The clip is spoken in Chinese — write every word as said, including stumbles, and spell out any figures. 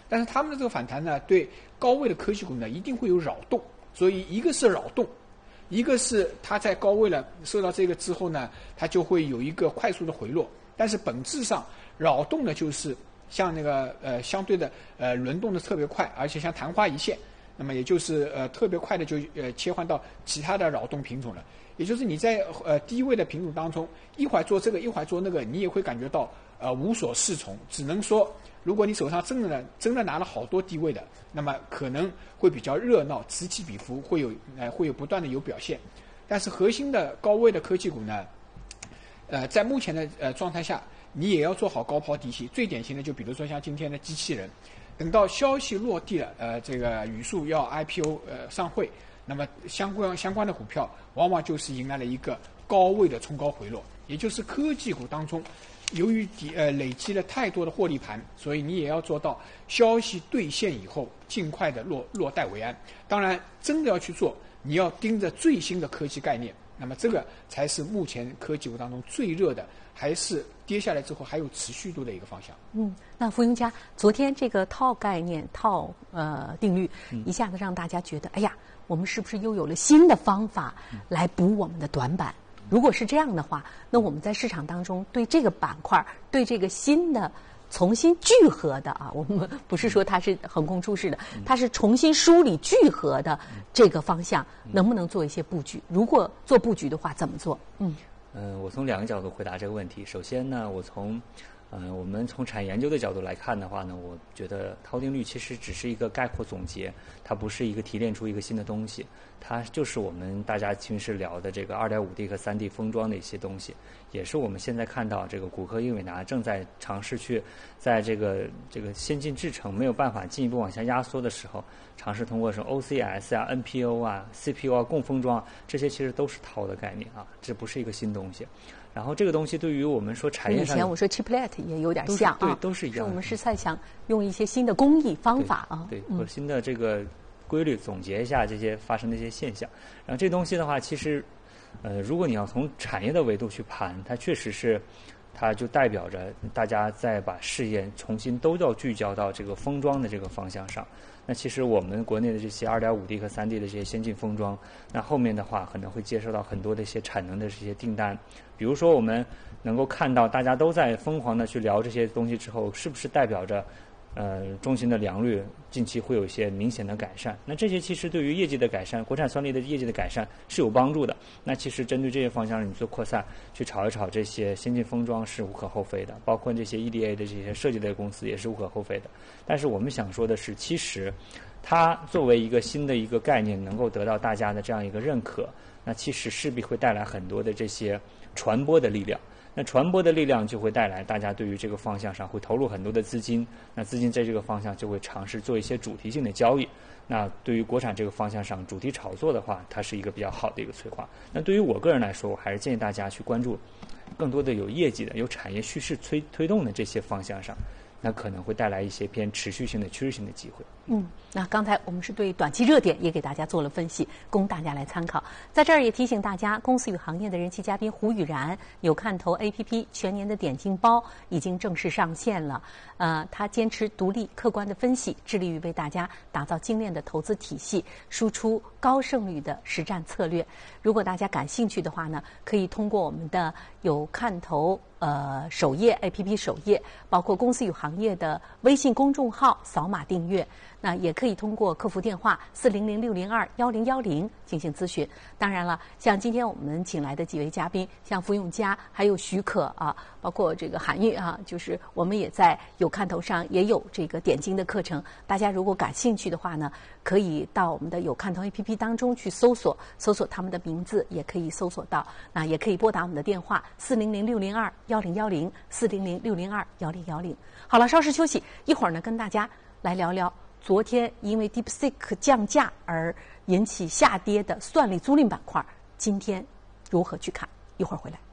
但是他们的这个反弹呢，对高位的科技股呢一定会有扰动，所以一个是扰动，一个是它在高位了受到这个之后呢，它就会有一个快速的回落。但是本质上扰动呢，就是像那个呃相对的呃轮动的特别快，而且像昙花一现，那么也就是呃特别快的就呃切换到其他的扰动品种了。也就是你在呃低位的品种当中，一会儿做这个，一会儿做那个，你也会感觉到呃无所适从。只能说，如果你手上真的呢真的拿了好多低位的，那么可能会比较热闹，此起彼伏，会有呃会有不断的有表现。但是核心的高位的科技股呢，呃，在目前的呃状态下，你也要做好高抛低吸。最典型的就比如说像今天的机器人，等到消息落地了，呃，这个语数要 I P O 呃上会。那么相关相关的股票往往就是迎来了一个高位的冲高回落，也就是科技股当中，由于底呃累积了太多的获利盘，所以你也要做到消息兑现以后尽快的落落袋为安。当然，真的要去做，你要盯着最新的科技概念，那么这个才是目前科技股当中最热的，还是跌下来之后还有持续度的一个方向。 嗯，那福永家昨天这个套概念、套呃定律，一下子让大家觉得，哎呀。我们是不是又有了新的方法来补我们的短板？如果是这样的话，那我们在市场当中对这个板块、对这个新的重新聚合的啊，我们不是说它是横空出世的，它是重新梳理聚合的这个方向，能不能做一些布局？如果做布局的话，怎么做？嗯， 呃，我从两个角度回答这个问题。首先呢，我从呃，我们从产业研究的角度来看的话呢，我觉得套定律其实只是一个概括总结，它不是一个提炼出一个新的东西，它就是我们大家平时聊的这个 二点五 D 和 三 D 封装的一些东西，也是我们现在看到这个谷歌、英伟达正在尝试去在这个这个先进制程没有办法进一步往下压缩的时候，尝试通过什么 O C S 啊、N P O 啊、C P U 啊共封装，这些其实都是套的概念啊，这不是一个新东西。然后这个东西对于我们说产业上， 以前我说 chiplet 也有点像啊， 对，都是一样的。 是我们是在想用一些新的工艺方法啊， 对，和新的这个规律总结一下这些发生的一些现象。然后这东西的话，其实，呃，如果你要从产业的维度去盘，它确实是，它就代表着大家在把视野重新都要聚焦到这个封装的这个方向上。那其实我们国内的这些 二点五 D 和 三 D 的这些先进封装，那后面的话可能会接收到很多的一些产能的这些订单。比如说我们能够看到大家都在疯狂的去聊这些东西之后，是不是代表着呃中芯的良率近期会有一些明显的改善？那这些其实对于业绩的改善，国产算力的业绩的改善是有帮助的。那其实针对这些方向，你做扩散去炒一炒这些先进封装是无可厚非的，包括这些 E D A 的这些设计类公司也是无可厚非的。但是我们想说的是，其实它作为一个新的一个概念，能够得到大家的这样一个认可，那其实势必会带来很多的这些传播的力量。那传播的力量就会带来大家对于这个方向上会投入很多的资金，那资金在这个方向就会尝试做一些主题性的交易。那对于国产这个方向上主题炒作的话，它是一个比较好的一个催化。那对于我个人来说，我还是建议大家去关注更多的有业绩的、有产业叙事推推动的这些方向上，那可能会带来一些偏持续性的趋势性的机会。 嗯，那刚才我们是对短期热点也给大家做了分析，供大家来参考。在这儿也提醒大家，公司与行业的人气嘉宾胡宇然有看头 A P P 全年的点金包已经正式上线了。呃，他坚持独立客观的分析，致力于为大家打造精炼的投资体系，输出高胜率的实战策略。如果大家感兴趣的话呢，可以通过我们的有看头呃首页 A P P 首页，包括公司与行业的微信公众号扫码订阅。那也可以通过客服电话四零零六零二幺零幺零进行咨询。当然了，像今天我们请来的几位嘉宾，像福永嘉还有许可啊，包括这个韩愈啊，就是我们也在有看头上也有这个点金的课程。大家如果感兴趣的话呢，可以到我们的有看头 A P P 当中去搜索，搜索他们的名字，也可以搜索到。那也可以拨打我们的电话四零零六零二幺零幺零四零零六零二幺零幺零。好了，稍事休息，一会儿呢跟大家来聊聊。昨天因为 DeepSeek 降价而引起下跌的算力租赁板块，今天如何去看？一会儿回来。